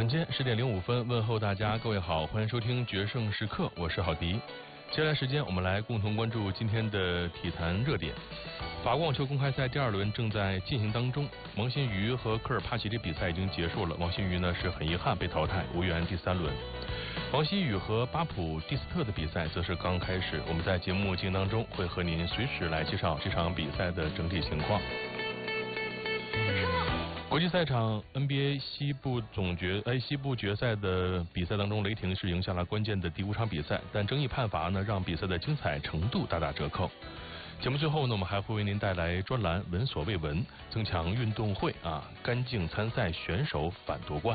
晚间10:05，问候大家，各位好，欢迎收听决胜时刻，我是郝迪。接下来时间，我们来共同关注今天的体坛热点。法国网球公开赛第2轮正在进行当中，王欣瑜和科尔帕奇的比赛已经结束了。王欣瑜呢是很遗憾被淘汰，无缘第3轮。王希雨和巴普蒂斯特的比赛则是刚开始，我们在节目进行当中会和您随时来介绍这场比赛的整体情况。国际赛场 NBA 西部决赛的比赛当中，雷霆是赢下了关键的第5场比赛，但争议判罚呢让比赛的精彩程度大打折扣。节目最后呢，我们还会为您带来专栏闻所未闻，增强运动会干净参赛，选手反夺冠。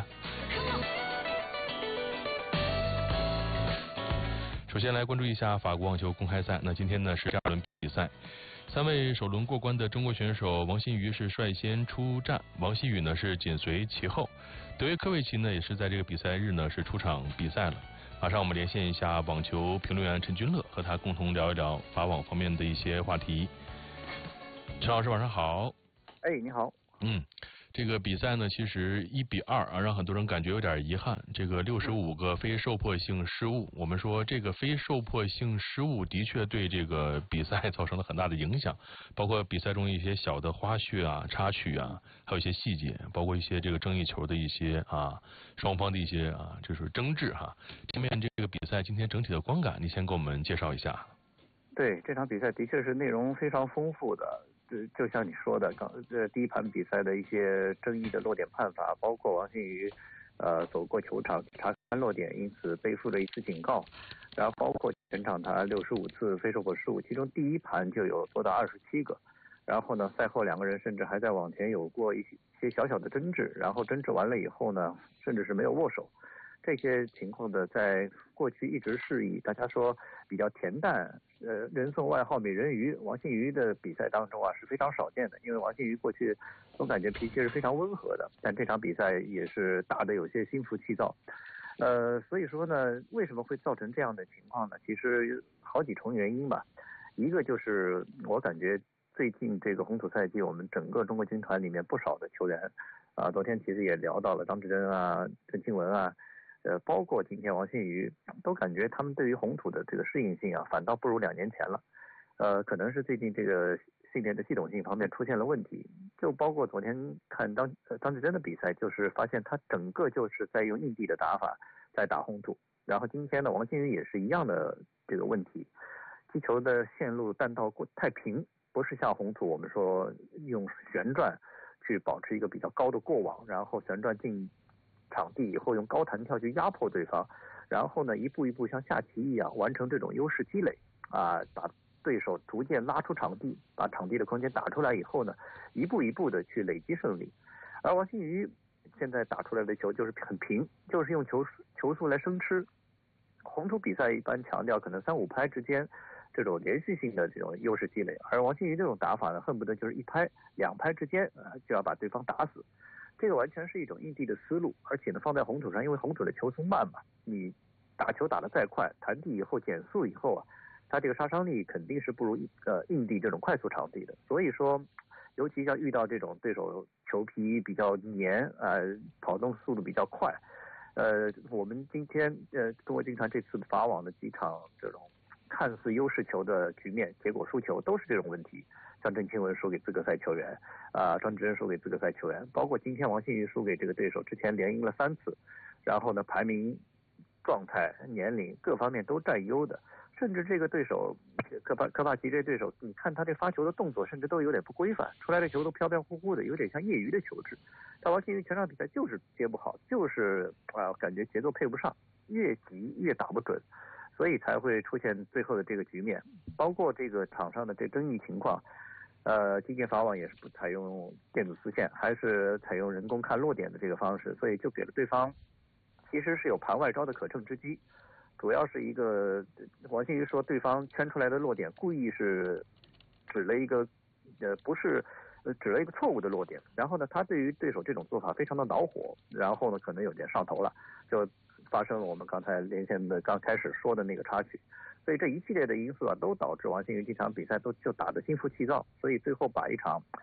首先来关注一下法国网球公开赛，那今天呢是第2轮比赛，3位首轮过关的中国选手王欣瑜是率先出战，王希雨呢是紧随其后，德约科维奇呢也是在这个比赛日呢是出场比赛了。马上我们连线一下网球评论员陈君乐，和他共同聊一聊法网方面的一些话题。陈老师晚上好。 你好。 这个比赛呢其实1-2让很多人感觉有点遗憾，这个65个非受迫性失误，我们说这个非受迫性失误的确对这个比赛造成了很大的影响，包括比赛中一些小的花絮插曲还有一些细节，包括一些这个争议球的一些双方的一些就是争执这面这个比赛今天整体的观感你先给我们介绍一下。 对，这场比赛的确是内容非常丰富的，就像你说的，第一盘比赛的一些争议的落点判罚，包括王欣瑜走过球场查看落点，因此背负了一次警告，然后包括全场他65次非受迫失误，其中第一盘就有多达27个，然后呢赛后2个人甚至还在网前有过一些小小的争执，然后争执完了以后呢甚至是没有握手，这些情况的在过去一直是以大家说比较恬淡，人送外号美人鱼王欣瑜的比赛当中是非常少见的，因为王欣瑜过去总感觉脾气是非常温和的，但这场比赛也是打得有些心浮气躁。所以说呢，为什么会造成这样的情况呢？其实好几重原因吧。一个就是我感觉最近这个红土赛季，我们整个中国军团里面不少的球员昨天其实也聊到了张志臻陈清文包括今天王欣瑜，都感觉他们对于红土的这个适应性反倒不如2年前了。可能是最近这个训练的系统性方面出现了问题，就包括昨天看张志臻的比赛，就是发现他整个就是在用硬地的打法在打红土，然后今天的王欣瑜也是一样的这个问题，击球的线路弹道太平，不是像红土我们说用旋转去保持一个比较高的过网，然后旋转进场地以后用高弹跳去压迫对方，然后呢一步一步像下棋一样完成这种优势积累把对手逐渐拉出场地，把场地的空间打出来以后呢一步一步的去累积胜利。而王欣瑜现在打出来的球就是很平，就是用球速来生吃。红土比赛一般强调可能3-5拍之间这种连续性的这种优势积累，而王欣瑜这种打法呢恨不得就是1拍2拍之间就要把对方打死，这个完全是一种硬地的思路，而且呢放在红土上，因为红土的球速慢嘛，你打球打得再快，弹地以后减速以后它这个杀伤力肯定是不如硬地这种快速场地的。所以说尤其像遇到这种对手球皮比较黏跑动速度比较快我们今天中国军团这次法网的几场这种看似优势球的局面，结果输球都是这种问题，像郑钦文输给资格赛球员张志臻输给资格赛球员，包括今天王欣瑜输给这个对手，之前连赢了3次，然后呢排名状态年龄各方面都占优的，甚至这个对手科帕奇这对手，你看他这发球的动作甚至都有点不规范，出来的球都飘飘忽忽的，有点像业余的球质。但王欣瑜全场比赛就是接不好，就是感觉节奏配不上，越急越打不准，所以才会出现最后的这个局面。包括这个场上的这争议情况今届法网也是不采用电子丝线，还是采用人工看落点的这个方式，所以就给了对方其实是有盘外招的可乘之机。主要是一个王欣瑜说对方圈出来的落点故意是指了一个不是指了一个错误的落点，然后呢他对于对手这种做法非常的恼火，然后呢可能有点上头了，就发生了我们刚才连线的刚开始说的那个插曲。所以这一系列的因素都导致王欣瑜这场比赛就打得心浮气躁，所以最后把一场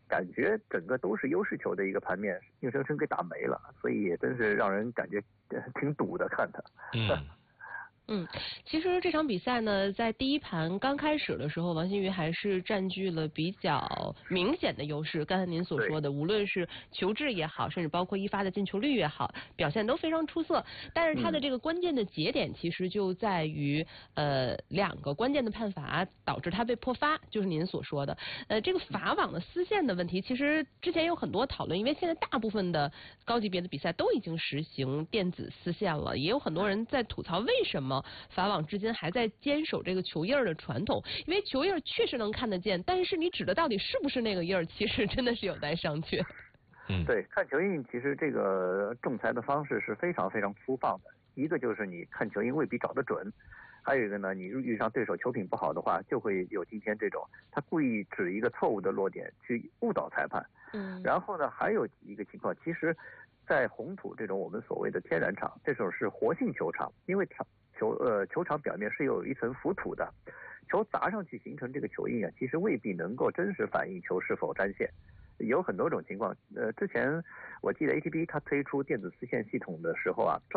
感觉整个都是优势球的一个盘面，硬生生给打没了，所以也真是让人感觉挺堵的看他。 其实这场比赛呢，在第一盘刚开始的时候，王馨予还是占据了比较明显的优势。刚才您所说的，无论是球质也好，甚至包括一发的进球率也好，表现都非常出色。但是他的这个关键的节点，其实就在于2个关键的判罚导致他被破发，就是您所说的这个法网的丝线的问题。其实之前有很多讨论，因为现在大部分的高级别的比赛都已经实行电子丝线了，也有很多人在吐槽为什么法网至今还在坚守这个球印的传统，因为球印确实能看得见，但是你指的到底是不是那个印儿，其实真的是有待商榷。 对，看球印其实这个仲裁的方式是非常非常粗放的，一个就是你看球印未必找得准，还有一个呢，你遇上对手球品不好的话，就会有今天这种他故意指一个错误的落点去误导裁判。然后呢，还有一个情况，其实在红土这种我们所谓的天然场，这种是活性球场，因为球场表面是有一层浮土的，球砸上去形成这个球印啊，其实未必能够真实反映球是否沾线，有很多种情况。之前我记得 ATP 它推出电子丝线系统的时候啊，